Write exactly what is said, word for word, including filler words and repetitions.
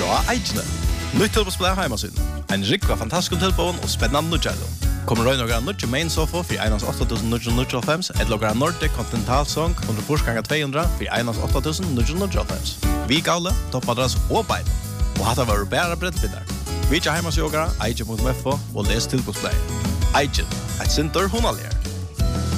fra Eikene. Nytt tilbåsblad heimasyn. En rik var fantastisk tilbån og spennende nødgjældo. Kommer røy noen nødgjæ main sofa for einans åtta tusen nio hundre nittiofem, et logra Nordic Continental Song hundre ganger to hundre for einans åtta tusen nio hundre nittiofem. Vi gavle, toppadras og beid. Og hatt var bæra brettbindar. Vi tja heimasjogara, eikje punkt f o og les tilbåsblad. Eikje, et sinter hunalier.